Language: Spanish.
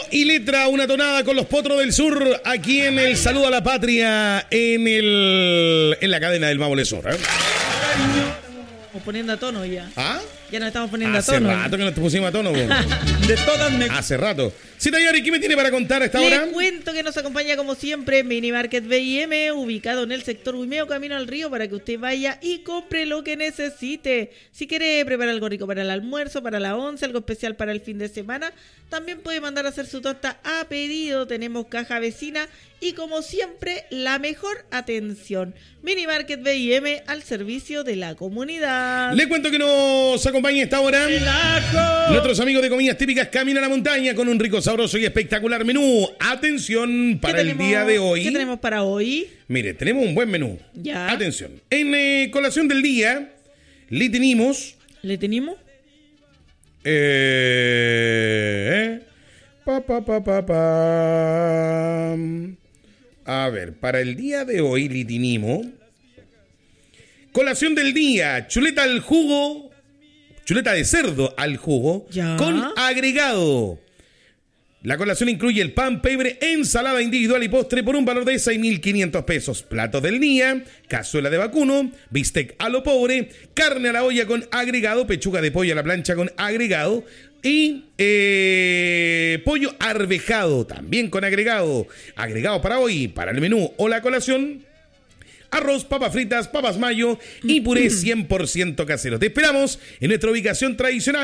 y letra, una tonada con los Potros del Sur, aquí en el Saludo a la Patria, en la cadena del Maule-Sur. Estamos poniendo a tono ya. ¿Ah? Ya nos estamos poniendo Hace a tono. Hace rato que nos pusimos a tono. De todas me... Hace rato. Sí, Tayari, ¿qué me tiene para contar a esta hora? Les cuento que nos acompaña como siempre Mini Market B&M, ubicado en el sector Huimeo, camino al río, para que usted vaya y compre lo que necesite. Si quiere preparar algo rico para el almuerzo, para la once, algo especial para el fin de semana, también puede mandar a hacer su torta a pedido. Tenemos caja vecina y, como siempre, la mejor atención. Mini Market B&M, al servicio de la comunidad. Le cuento que nos acompaña a esta hora nuestros amigos de Comidas Típicas Camino a la Montaña, con un rico, sabroso y espectacular menú. Atención para el día de hoy. ¿Qué tenemos para hoy? Mire, tenemos un buen menú. Ya. Atención. En colación del día le tenemos... ¿Le tenemos? A ver, para el día de hoy le tenemos... Colación del día, chuleta al jugo, chuleta de cerdo al jugo, ya, con agregado. La colación incluye el pan, pebre, ensalada individual y postre por un valor de 6.500 pesos. Platos del día, cazuela de vacuno, bistec a lo pobre, carne a la olla con agregado, pechuga de pollo a la plancha con agregado y pollo arvejado también con agregado. Agregado para hoy, para el menú o la colación: arroz, papas fritas, papas mayo y puré 100% casero. Te esperamos en nuestra ubicación tradicional.